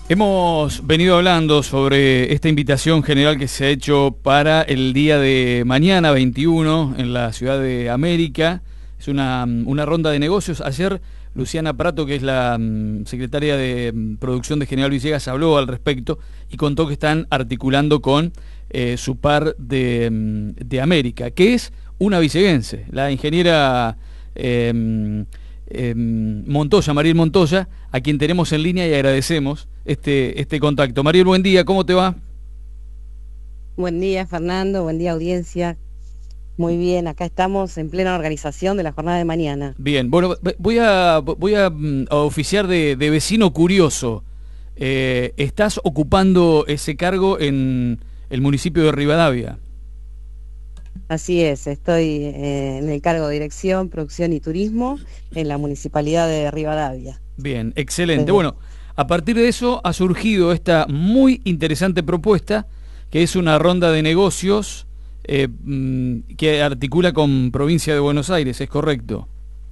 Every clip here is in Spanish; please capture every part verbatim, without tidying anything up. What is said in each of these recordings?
Hemos venido hablando sobre esta invitación general que se ha hecho para el día de mañana, veintiuno, en la Ciudad de América. Es una, una ronda de negocios. Ayer Luciana Prato, que es la um, secretaria de um, producción de General Villegas, habló al respecto y contó que están articulando con eh, su par de, um, de América, que es una villeguense, la ingeniera eh, eh, Montoya, Mariel Montoya, a quien tenemos en línea y agradecemos este, este contacto. Mariel, buen día, ¿cómo te va? Buen día, Fernando, buen día, audiencia. Muy bien, acá estamos en plena organización de la jornada de mañana. Bien, bueno, voy a, voy a, a oficiar de, de vecino curioso. Eh, ¿Estás ocupando ese cargo en el municipio de Rivadavia? Así es, estoy eh, en el cargo de Dirección, Producción y Turismo en la Municipalidad de Rivadavia. Bien, excelente. Bueno, a partir de eso ha surgido esta muy interesante propuesta, que es una ronda de negocios eh, que articula con Provincia de Buenos Aires, ¿es correcto?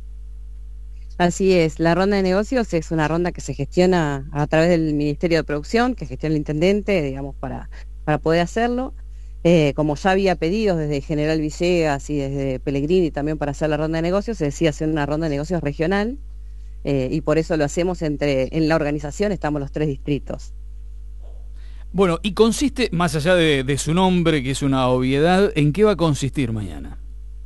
Así es, la ronda de negocios es una ronda que se gestiona a través del Ministerio de Producción, que gestiona el Intendente, digamos, para, para poder hacerlo. Eh, como ya había pedidos desde General Villegas y desde Pellegrini también para hacer la ronda de negocios, se decía hacer una ronda de negocios regional, eh, y por eso lo hacemos entre, en la organización estamos los tres distritos. Bueno, y consiste, más allá de, de su nombre, que es una obviedad, ¿en qué va a consistir mañana?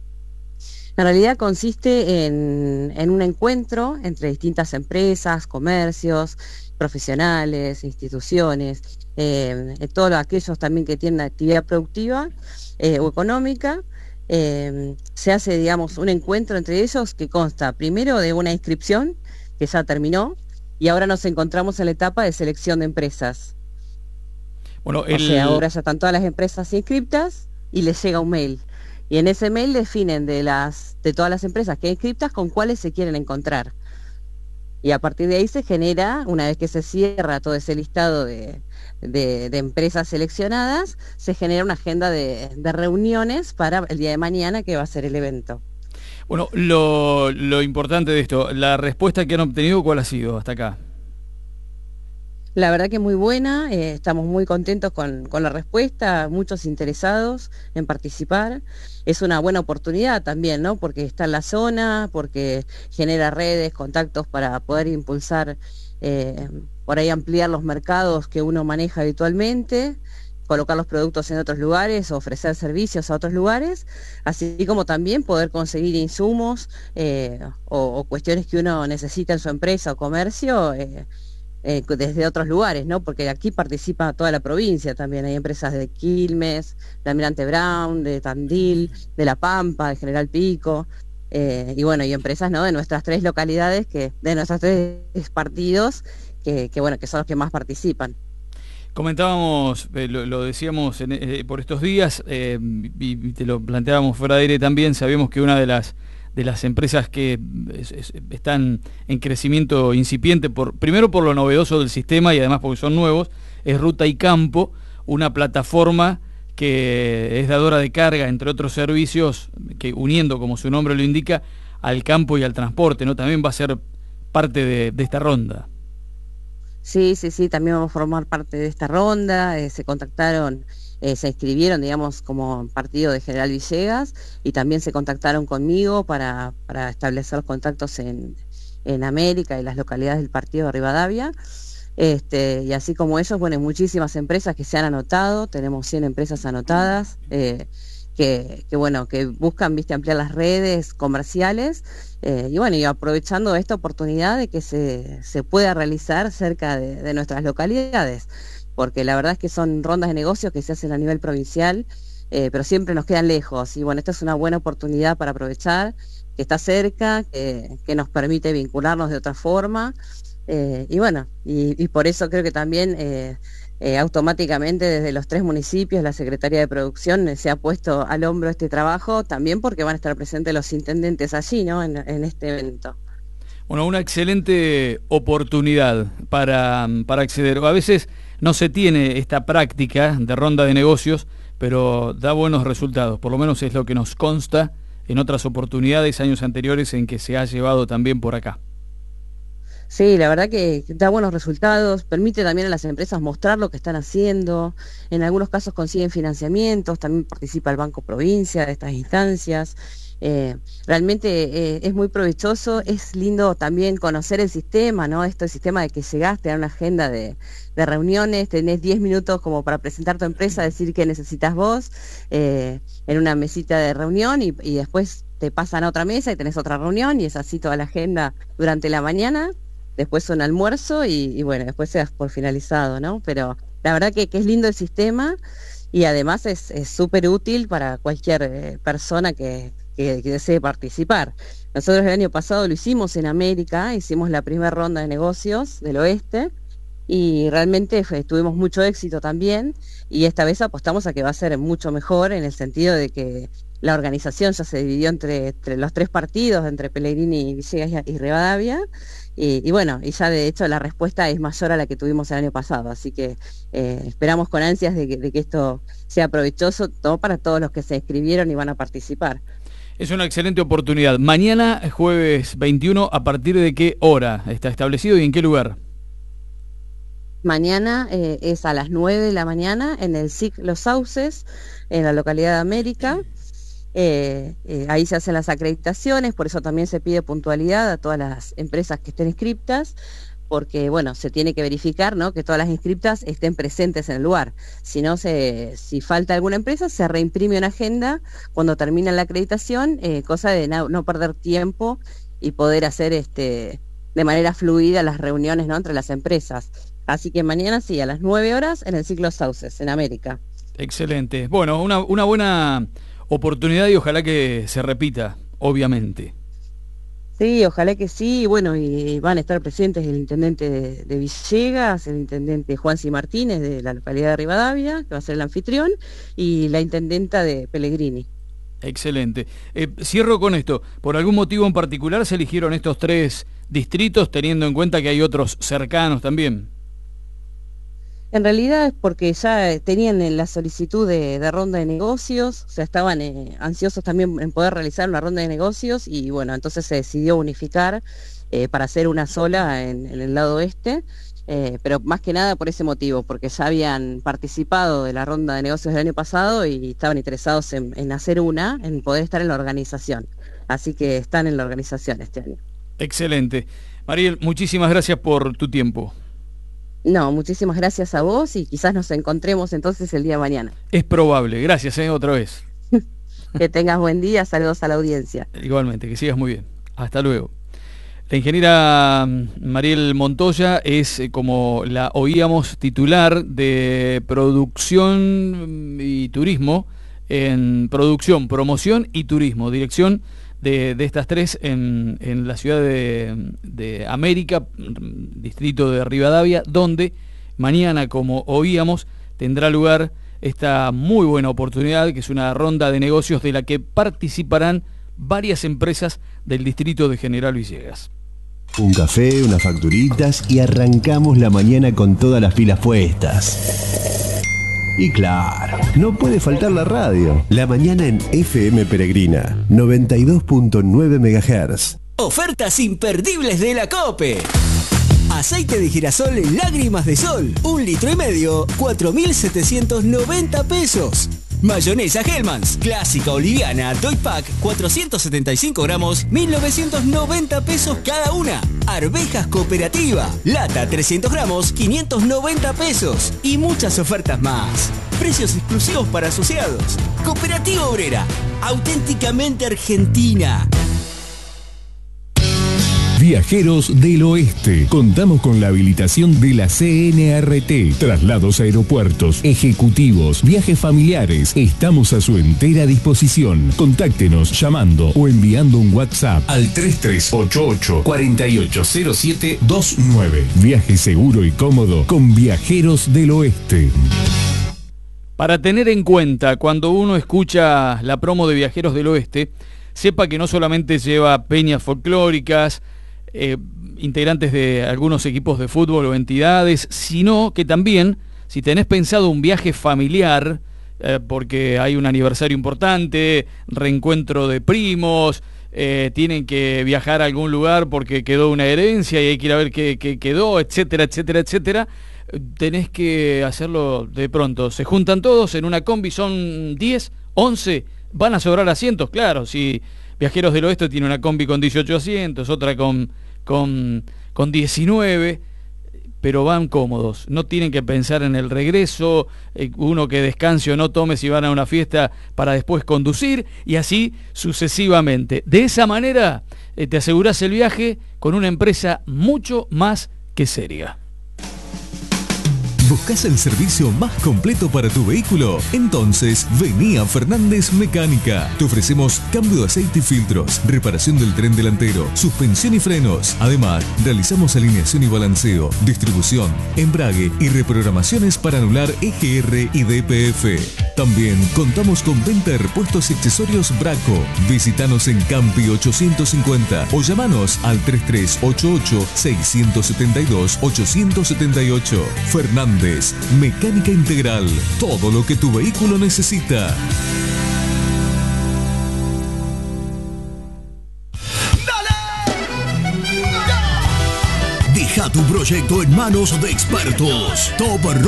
En realidad consiste en, en un encuentro entre distintas empresas, comercios, profesionales, instituciones, eh, todos aquellos también que tienen actividad productiva eh, o económica. Eh, se hace, digamos, un encuentro entre ellos que consta primero de una inscripción que ya terminó y ahora nos encontramos en la etapa de selección de empresas. Bueno, el... O sea, ahora ya están todas las empresas inscriptas y les llega un mail. Y en ese mail definen de las de todas las empresas que hay inscriptas con cuáles se quieren encontrar. Y a partir de ahí se genera, una vez que se cierra todo ese listado de, de, de empresas seleccionadas, se genera una agenda de, de reuniones para el día de mañana, que va a ser el evento. Bueno, lo, lo importante de esto, la respuesta que han obtenido, ¿cuál ha sido hasta acá? La verdad que muy buena, eh, estamos muy contentos con, con la respuesta, muchos interesados en participar. Es una buena oportunidad también, ¿no? Porque está en la zona, porque genera redes, contactos para poder impulsar, eh, por ahí ampliar los mercados que uno maneja habitualmente, colocar los productos en otros lugares, ofrecer servicios a otros lugares, así como también poder conseguir insumos eh, o, o cuestiones que uno necesita en su empresa o comercio, eh, Eh, desde otros lugares, ¿no? Porque aquí participa toda la provincia también, hay empresas de Quilmes, de Almirante Brown, de Tandil, de La Pampa, de General Pico, eh, y bueno, y empresas, ¿no?, de nuestras tres localidades, que de nuestros tres partidos, que, que bueno, que son los que más participan. Comentábamos, eh, lo, lo decíamos en, eh, por estos días, eh, y, y te lo planteábamos fuera de aire también, sabemos que una de las de las empresas que es, es, están en crecimiento incipiente, por primero por lo novedoso del sistema y además porque son nuevos, es Ruta y Campo, una plataforma que es dadora de carga, entre otros servicios, que uniendo, como su nombre lo indica, al campo y al transporte, ¿no? También va a ser parte de, de esta ronda. Sí, sí, sí, también vamos a formar parte de esta ronda, eh, se contactaron, eh, se inscribieron, digamos, como partido de General Villegas y también se contactaron conmigo para, para establecer los contactos en, en América y las localidades del partido de Rivadavia. Este, y así como ellos, bueno, hay muchísimas empresas que se han anotado, tenemos cien empresas anotadas, eh, que, que bueno, que buscan, viste, ampliar las redes comerciales, eh, y bueno, y aprovechando esta oportunidad de que se, se pueda realizar cerca de, de nuestras localidades, porque la verdad es que son rondas de negocios que se hacen a nivel provincial, eh, pero siempre nos quedan lejos, y bueno, esta es una buena oportunidad para aprovechar, que está cerca, que, que nos permite vincularnos de otra forma, eh, y bueno, y, y por eso creo que también eh, Eh, automáticamente desde los tres municipios la Secretaría de Producción eh, se ha puesto al hombro este trabajo, también porque van a estar presentes los intendentes allí, ¿no?, en, en este evento. Bueno, una excelente oportunidad para, para acceder. A veces no se tiene esta práctica de ronda de negocios, pero da buenos resultados, por lo menos es lo que nos consta en otras oportunidades, años anteriores, en que se ha llevado también por acá. Sí, la verdad que da buenos resultados, permite también a las empresas mostrar lo que están haciendo, en algunos casos consiguen financiamientos, también participa el Banco Provincia de estas instancias. Eh, realmente eh, es muy provechoso, es lindo también conocer el sistema, ¿no? Esto el sistema de que llegaste a una agenda de, de reuniones, tenés diez minutos como para presentar tu empresa, decir qué necesitas vos, eh, en una mesita de reunión y, y después te pasan a otra mesa y tenés otra reunión y es así toda la agenda durante la mañana. Después un almuerzo y, y bueno, después se das por finalizado, ¿no? Pero la verdad que, que es lindo el sistema y además es súper útil para cualquier eh, persona que, que, que desee participar. Nosotros el año pasado lo hicimos en América, hicimos la primera ronda de negocios del oeste y realmente fue, tuvimos mucho éxito también y esta vez apostamos a que va a ser mucho mejor en el sentido de que la organización ya se dividió entre, entre los tres partidos, entre Pellegrini, Villegas y Rivadavia. Y, y bueno, y ya de hecho la respuesta es mayor a la que tuvimos el año pasado, así que eh, esperamos con ansias de que, de que esto sea provechoso todo para todos los que se inscribieron y van a participar. Es una excelente oportunidad. Mañana, jueves veintiuno, ¿a partir de qué hora está establecido y en qué lugar? Mañana eh, es a las nueve de la mañana en el S I C Los Sauces, en la localidad de América. Eh, eh, ahí se hacen las acreditaciones, por eso también se pide puntualidad a todas las empresas que estén inscriptas, porque bueno, se tiene que verificar, ¿no?, que todas las inscriptas estén presentes en el lugar. Si no, se, si falta alguna empresa, se reimprime una agenda cuando termina la acreditación, eh, cosa de no, no perder tiempo y poder hacer este de manera fluida las reuniones, ¿no?, entre las empresas. Así que mañana sí, a las nueve horas en el S I C Los Sauces, en América. Excelente. Bueno, una, una buena oportunidad y ojalá que se repita, obviamente. Sí, ojalá que sí. Bueno, y van a estar presentes el intendente de, de Villegas, el intendente Juansi Martínez de la localidad de Rivadavia, que va a ser el anfitrión, y la intendenta de Pellegrini. Excelente. Eh, cierro con esto. ¿Por algún motivo en particular se eligieron estos tres distritos, teniendo en cuenta que hay otros cercanos también? En realidad es porque ya tenían la solicitud de, de ronda de negocios, o sea, estaban eh, ansiosos también en poder realizar una ronda de negocios y bueno, entonces se decidió unificar eh, para hacer una sola en, en el lado oeste, eh, pero más que nada por ese motivo, porque ya habían participado de la ronda de negocios del año pasado y estaban interesados en, en hacer una, en poder estar en la organización. Así que están en la organización este año. Excelente. Mariel, muchísimas gracias por tu tiempo. No, muchísimas gracias a vos y quizás nos encontremos entonces el día de mañana. Es probable. Gracias, ¿eh? Otra vez. Que tengas buen día, saludos a la audiencia. Igualmente, que sigas muy bien. Hasta luego. La ingeniera Mariel Montoya es, como la oíamos, titular de producción y turismo, en producción, promoción y turismo, dirección de, de estas tres en, en la ciudad de, de América, distrito de Rivadavia, donde mañana, como oíamos, tendrá lugar esta muy buena oportunidad, que es una ronda de negocios de la que participarán varias empresas del distrito de General Villegas. Un café, unas facturitas y arrancamos la mañana con todas las pilas puestas. Y claro, no puede faltar la radio. La mañana en F M Peregrina, noventa y dos punto nueve megahertz. Ofertas imperdibles de la COPE. Aceite de girasol Lágrimas de Sol, un litro y medio, cuatro mil setecientos noventa pesos. Mayonesa Hellmann's, clásica o liviana, Toy Pack, cuatrocientos setenta y cinco gramos, mil novecientos noventa pesos cada una. Arvejas Cooperativa, lata trescientos gramos, quinientos noventa pesos. Y muchas ofertas más. Precios exclusivos para asociados. Cooperativa Obrera, auténticamente argentina. Viajeros del Oeste. Contamos con la habilitación de la C N R T. Traslados a aeropuertos, ejecutivos, viajes familiares. Estamos a su entera disposición. Contáctenos llamando o enviando un WhatsApp al tres tres ocho ocho, cuatro ocho cero siete dos nueve. Viaje seguro y cómodo con Viajeros del Oeste. Para tener en cuenta, cuando uno escucha la promo de Viajeros del Oeste, sepa que no solamente lleva peñas folclóricas, Eh, integrantes de algunos equipos de fútbol o entidades, sino que también, si tenés pensado un viaje familiar, eh, porque hay un aniversario importante, reencuentro de primos, eh, tienen que viajar a algún lugar porque quedó una herencia y hay que ir a ver qué, qué quedó, etcétera, etcétera, etcétera, tenés que hacerlo de pronto. Se juntan todos en una combi, son diez, once, van a sobrar asientos, claro. Si Viajeros del Oeste tiene una combi con dieciocho asientos, otra con, con, con diecinueve, pero van cómodos, no tienen que pensar en el regreso, eh, uno que descanse o no tome si van a una fiesta para después conducir, y así sucesivamente. De esa manera eh, te asegurás el viaje con una empresa mucho más que seria. ¿Buscas el servicio más completo para tu vehículo? Entonces, vení a Fernández Mecánica. Te ofrecemos cambio de aceite y filtros, reparación del tren delantero, suspensión y frenos. Además, realizamos alineación y balanceo, distribución, embrague y reprogramaciones para anular E G R y D P F. También contamos con venta de repuestos y accesorios Braco. Visítanos en Campi ochocientos cincuenta o llamanos al tres tres ocho ocho, seis siete dos, ocho siete ocho. Fernández Mecánica Integral, todo lo que tu vehículo necesita. Deja tu proyecto en manos de expertos. Top